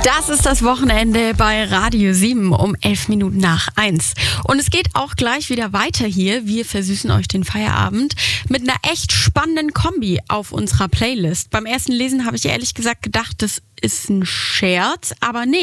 Das ist das Wochenende bei Radio 7 um 11 Minuten nach 1. Und es geht auch gleich wieder weiter hier. Wir versüßen euch den Feierabend mit einer echt spannenden Kombi auf unserer Playlist. Beim ersten Lesen habe ich ehrlich gesagt gedacht, das ist ein Scherz, aber nee.